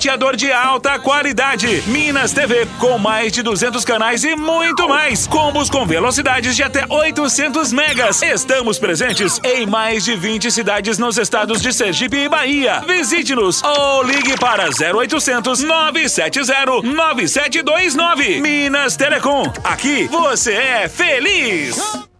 roteador de alta qualidade. Minas TV, com mais de 200 canais e muito mais. Combos com velocidades de até 800 megas. Estamos presentes em mais de 20 cidades nos estados de Sergipe e Bahia. Visite-nos ou ligue para 0800 970 9729. Minas Telecom. Aqui você é feliz.